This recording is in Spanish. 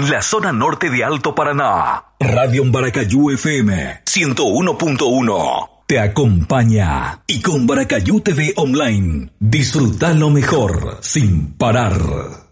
en la zona norte de Alto Paraná. Radio Baracayú FM 101.1 te acompaña, y con Baracayú TV Online disfruta lo mejor sin parar.